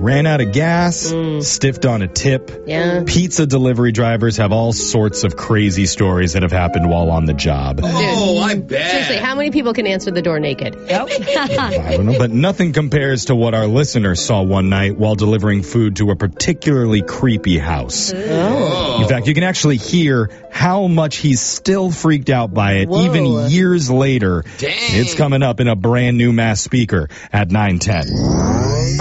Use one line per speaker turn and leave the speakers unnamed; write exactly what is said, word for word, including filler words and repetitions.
ran out of gas, mm. stiffed on a tip.
Yeah.
Pizza delivery drivers have all sorts of crazy stories that have happened while on the job.
Oh, I bet.
Seriously, how many people can answer the door naked? Yep.
I don't know, but nothing compares to what our listener saw one night while delivering food to a particularly creepy house.
Oh.
In fact, you can actually hear how much he's still freaked out by it,
Whoa.
even years later.
Dang.
It's coming up in a brand new Mass Speaker at nine ten.